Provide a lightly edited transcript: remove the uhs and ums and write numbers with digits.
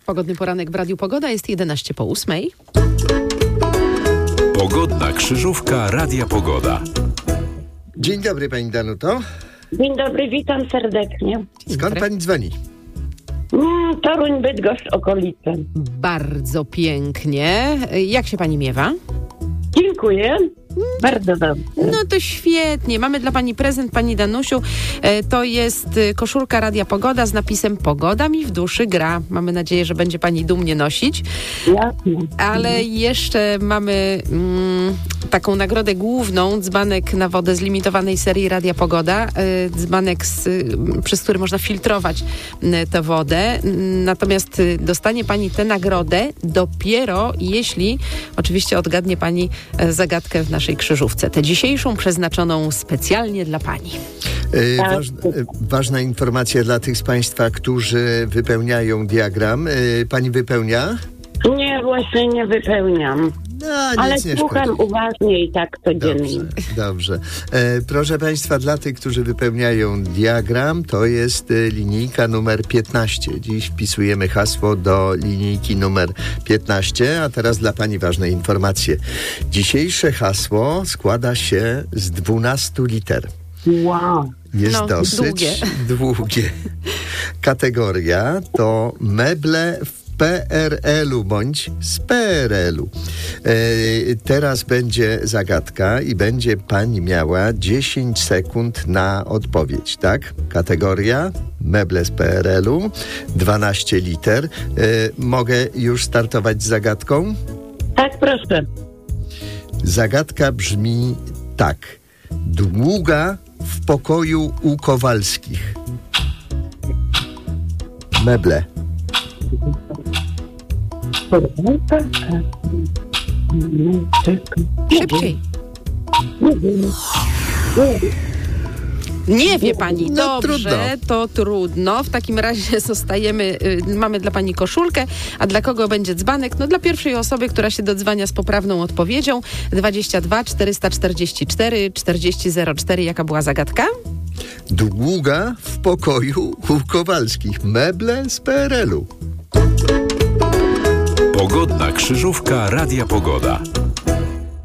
Pogodny poranek w Radiu Pogoda, jest 11:08. Pogodna krzyżówka Radia Pogoda. Dzień dobry, pani Danuto. Dzień dobry, witam serdecznie. Skąd pani dzwoni? Toruń, Bydgoszcz, okolice. Bardzo pięknie. Jak się pani miewa? Dziękuję. Bardzo dobrze. No to świetnie. Mamy dla pani prezent, pani Danusiu. To jest koszulka Radia Pogoda z napisem "Pogoda mi w duszy gra". Mamy nadzieję, że będzie pani dumnie nosić. Jasne. Ale jeszcze mamy taką nagrodę główną, dzbanek na wodę z limitowanej serii Radia Pogoda. Dzbanek, przez który można filtrować tę wodę. Natomiast dostanie pani tę nagrodę dopiero jeśli oczywiście odgadnie pani zagadkę w naszej krzyżówce. Tę dzisiejszą przeznaczoną specjalnie dla pani. Ważna informacja dla tych z państwa, którzy wypełniają diagram. Pani wypełnia? Nie, właśnie nie wypełniam. No, Ale nic nie słucham szkodzi. uważnie i tak codziennie. Dobrze. Proszę państwa, dla tych, którzy wypełniają diagram, to jest linijka numer 15. Dziś wpisujemy hasło do linijki numer 15, a teraz dla pani ważne informacje. Dzisiejsze hasło składa się z 12 liter. Wow. Jest No, dosyć długie. Kategoria to meble w PRL-u bądź z PRL-u. Teraz będzie zagadka i będzie pani miała 10 sekund na odpowiedź, tak? Kategoria meble z PRL-u, 12 liter. Mogę już startować z zagadką? Tak, proszę. Zagadka brzmi tak. Długa w pokoju u Kowalskich. Meble. Szybciej. Nie wie pani. No, Dobrze, trudno. to trudno. W takim razie zostajemy, mamy dla pani koszulkę, a dla kogo będzie dzbanek? No dla pierwszej osoby, która się dodzwania z poprawną odpowiedzią. 22 444 4004. Jaka była zagadka? Długa w pokoju u Kowalskich. Meble z PRL-u. Pogodna krzyżówka Radia Pogoda.